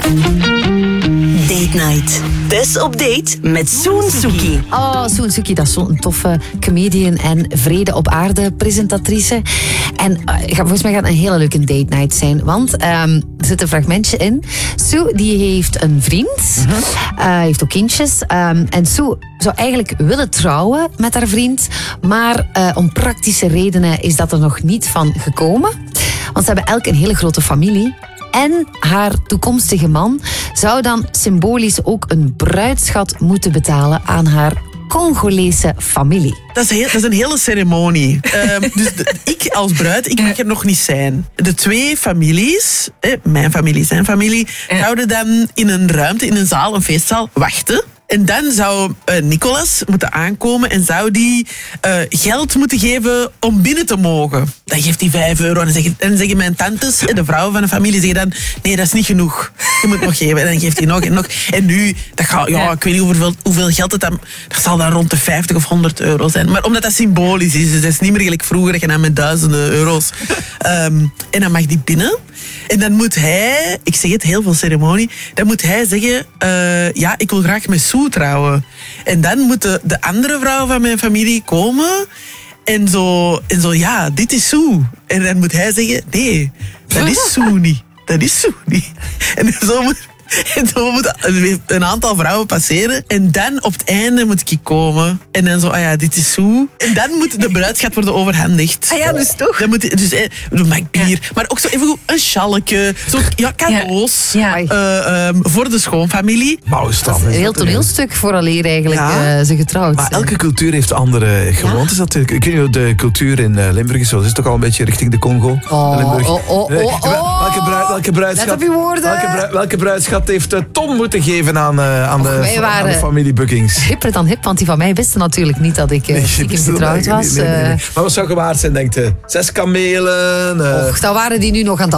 Date Night. Dus op date met Soensuki. Oh, Soensuki, dat is zo'n toffe comedian en vrede op aarde presentatrice. En volgens mij gaat het een hele leuke date night zijn. Want er zit een fragmentje in. Sue, die heeft een vriend. Heeft ook kindjes. En Sue zou eigenlijk willen trouwen met haar vriend. Maar om praktische redenen is dat er nog niet van gekomen. Want ze hebben elk een hele grote familie. En haar toekomstige man zou dan symbolisch ook een bruidsschat moeten betalen aan haar Congolese familie. Dat is een hele ceremonie. Dus ik als bruid, ik mag er nog niet zijn. De twee families, mijn familie, zijn familie, zouden dan in een ruimte, in een zaal, een feestzaal, wachten. En dan zou Nicolas moeten aankomen en zou die geld moeten geven om binnen te mogen. Dan geeft hij €5. En dan zeggen mijn tantes, de vrouwen van de familie, zeggen dan, nee, dat is niet genoeg. Je moet nog geven. En dan geeft hij nog en nog. En nu, dat gaat, ik weet niet hoeveel geld het dan... Dat zal dan rond de €50 of €100 zijn. Maar omdat dat symbolisch is, dus dat is niet meer gelijk vroeger, dat je dan met duizenden euro's... en dan mag die binnen. En dan moet hij, ik zeg het, heel veel ceremonie, dan moet hij zeggen, ik wil graag met Sue trouwen. En dan moeten de andere vrouwen van mijn familie komen en zo, ja, dit is Sue. En dan moet hij zeggen, nee, dat is Sue niet. Dat is Sue niet. En zo moet een aantal vrouwen passeren. En dan op het einde moet ik komen. En dan zo, dit is Sue. En dan moet de bruidschat worden overhandigd. Ah ja, dus toch? Dan moet maak bier. Maar ook zo even goed een schalke. Zo, cadeaus. Voor de schoonfamilie. Een heel toneelstuk vooraleer eigenlijk ze getrouwd Maar zijn. elke cultuur heeft andere gewoontes natuurlijk. Ik weet niet, de cultuur in Limburg is zo. Het is toch al een beetje richting de Congo. Welke bruidschat? Let op je woorden. Welke bruidschat heeft Tom moeten geven aan de familie Buggings? Hipper dan hip, want die van mij wisten natuurlijk niet dat ik stiekem getrouwd was. Nee. Maar wat zou gewaard zijn, denkt u? 6 kamelen? Dan waren die nu nog aan het